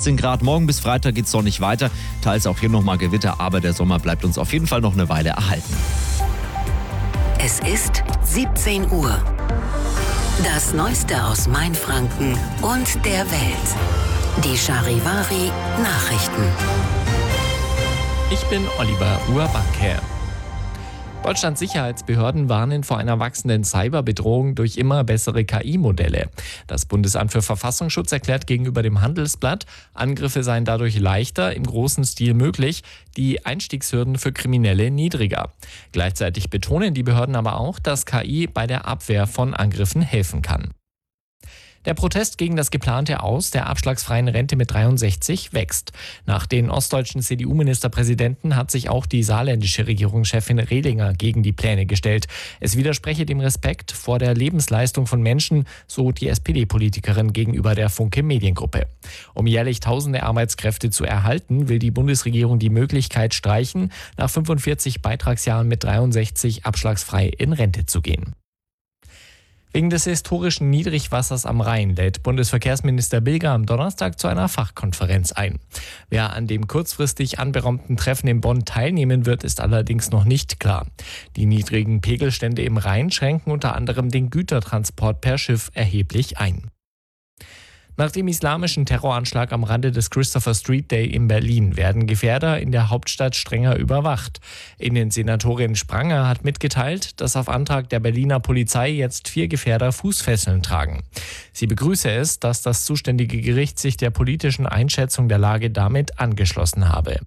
18 Grad. Morgen bis Freitag geht's sonnig weiter. Teils auch hier nochmal Gewitter, aber der Sommer bleibt uns auf jeden Fall noch eine Weile erhalten. Es ist 17 Uhr. Das Neueste aus Mainfranken und der Welt. Die Charivari Nachrichten. Ich bin Oliver Urbanke. Deutschlands Sicherheitsbehörden warnen vor einer wachsenden Cyberbedrohung durch immer bessere KI-Modelle. Das Bundesamt für Verfassungsschutz erklärt gegenüber dem Handelsblatt, Angriffe seien dadurch leichter, im großen Stil möglich, die Einstiegshürden für Kriminelle niedriger. Gleichzeitig betonen die Behörden aber auch, dass KI bei der Abwehr von Angriffen helfen kann. Der Protest gegen das geplante Aus der abschlagsfreien Rente mit 63 wächst. Nach den ostdeutschen CDU-Ministerpräsidenten hat sich auch die saarländische Regierungschefin Rehlinger gegen die Pläne gestellt. Es widerspreche dem Respekt vor der Lebensleistung von Menschen, so die SPD-Politikerin gegenüber der Funke Mediengruppe. Um jährlich tausende Arbeitskräfte zu erhalten, will die Bundesregierung die Möglichkeit streichen, nach 45 Beitragsjahren mit 63 abschlagsfrei in Rente zu gehen. Wegen des historischen Niedrigwassers am Rhein lädt Bundesverkehrsminister Bilger am Donnerstag zu einer Fachkonferenz ein. Wer an dem kurzfristig anberaumten Treffen in Bonn teilnehmen wird, ist allerdings noch nicht klar. Die niedrigen Pegelstände im Rhein schränken unter anderem den Gütertransport per Schiff erheblich ein. Nach dem islamischen Terroranschlag am Rande des Christopher Street Day in Berlin werden Gefährder in der Hauptstadt strenger überwacht. Innensenatorin Spranger hat mitgeteilt, dass auf Antrag der Berliner Polizei jetzt 4 Gefährder Fußfesseln tragen. Sie begrüße es, dass das zuständige Gericht sich der politischen Einschätzung der Lage damit angeschlossen habe.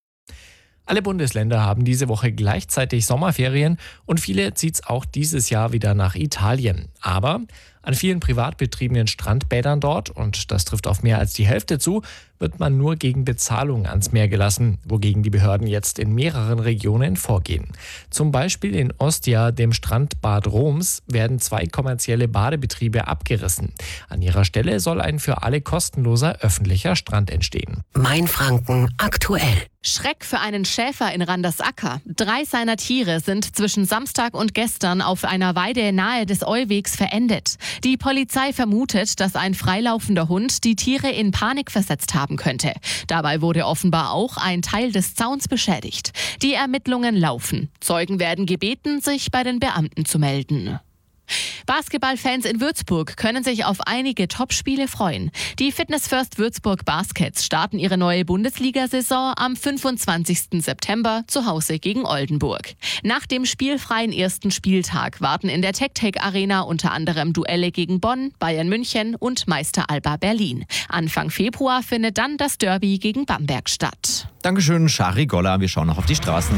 Alle Bundesländer haben diese Woche gleichzeitig Sommerferien und viele zieht's auch dieses Jahr wieder nach Italien. Aber an vielen privat betriebenen Strandbädern dort, und das trifft auf mehr als die Hälfte zu, wird man nur gegen Bezahlung ans Meer gelassen, wogegen die Behörden jetzt in mehreren Regionen vorgehen. Zum Beispiel in Ostia, dem Strandbad Roms, werden 2 kommerzielle Badebetriebe abgerissen. An ihrer Stelle soll ein für alle kostenloser öffentlicher Strand entstehen. Mainfranken aktuell. Schreck für einen Schäfer in Randersacker. 3 seiner Tiere sind zwischen Samstag und gestern auf einer Weide nahe des Euwegs verendet. Die Polizei vermutet, dass ein freilaufender Hund die Tiere in Panik versetzt haben könnte. Dabei wurde offenbar auch ein Teil des Zauns beschädigt. Die Ermittlungen laufen. Zeugen werden gebeten, sich bei den Beamten zu melden. Basketballfans in Würzburg können sich auf einige Topspiele freuen. Die Fitness First Würzburg Baskets starten ihre neue Bundesliga-Saison am 25. September zu Hause gegen Oldenburg. Nach dem spielfreien ersten Spieltag warten in der TecTec Arena unter anderem Duelle gegen Bonn, Bayern München und Meister Alba Berlin. Anfang Februar findet dann das Derby gegen Bamberg statt. Dankeschön, Shari Golla. Wir schauen noch auf die Straßen.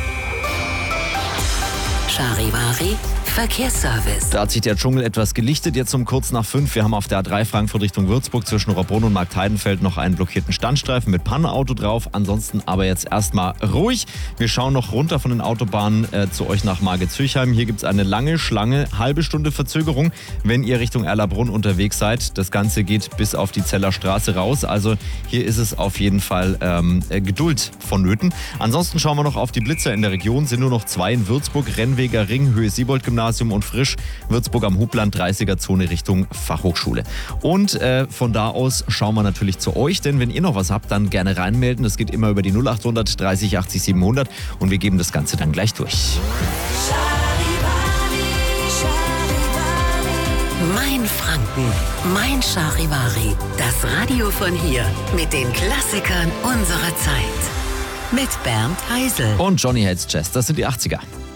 Charivari Verkehrsservice. Da hat sich der Dschungel etwas gelichtet, jetzt um kurz nach 5. Wir haben auf der A3 Frankfurt Richtung Würzburg zwischen Rohrbrunn und Marktheidenfeld noch einen blockierten Standstreifen mit Pannenauto drauf. Ansonsten aber jetzt erstmal ruhig. Wir schauen noch runter von den Autobahnen zu euch nach Margit-Züchheim. Hier gibt es eine lange Schlange, halbe Stunde Verzögerung, wenn ihr Richtung Erlabrunn unterwegs seid. Das Ganze geht bis auf die Zeller Straße raus. Also hier ist es auf jeden Fall Geduld vonnöten. Ansonsten schauen wir noch auf die Blitzer in der Region. Sind nur noch 2 in Würzburg, Rennweger Ring, Höhe Siebold-Gymnasium und Frisch, Würzburg am Hubland, 30er-Zone Richtung Fachhochschule. Und von da aus schauen wir natürlich zu euch, denn wenn ihr noch was habt, dann gerne reinmelden. Das geht immer über die 0800 30 80 700 und wir geben das Ganze dann gleich durch. Mainfranken, mein Charivari. Das Radio von hier mit den Klassikern unserer Zeit. Mit Bernd Heisel. Und Johnny Hates Jazz, das sind die 80er.